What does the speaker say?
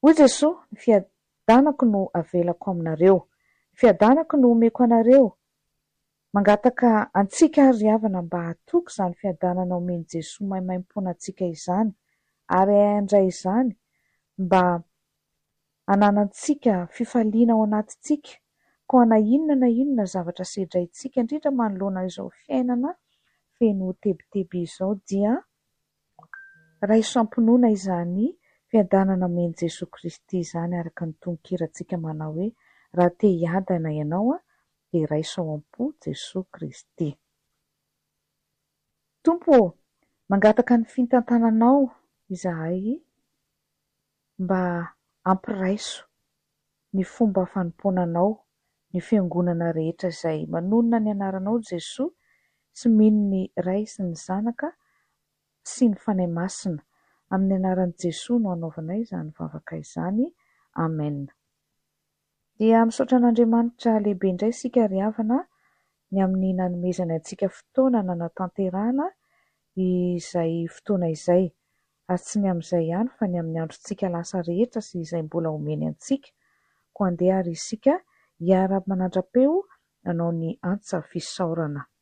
Hoy Jesosy, ny fiadanako no avelako aminareo, ny fiadanako no omeko anareo. Mangataka antsika ary havana mba hatoky izany fiadanana omeny Jesosy maimaim-pona antsika izany, ary handray izany mba hananantsika fifaliana ao anatintsika, ko na inona zavatra sedraintsika, indrindra manoloana izao fiainana feno tebiteby izao, dia raisom-pinoana izany fiadanana omeny Jesosy Kristy izany, araka ny tononkira-ntsika manao hoe raha te hiadana ianao dia raiso ao am-po Jesosy Kristy. Tompo, mangataka ny fitantananao izahay mba ampiraiso ny fomba fanompoananao, ny fiangonana rehetra izay manonona ny anaranao Jesosy, sy mino ny Ray sy ny Zanaka sy ny Fanahy Masina. Amin'ny anaran'i Jesosy no anaovanay izany vavaka izany. Amen. Dia misaotra an'Andriamanitra lehibe indray isika ry havana ny amin'ny nanomezana antsika fotoana nanatanterahana izay fotoana izay, ary tsy ny amin'izay ihany fa ny amin'ny androntsika lasa rehetra sy izay mbola omeny antsika, ko andeha ary isika hiara-manandrapeo nanao ny antsa fisaorana.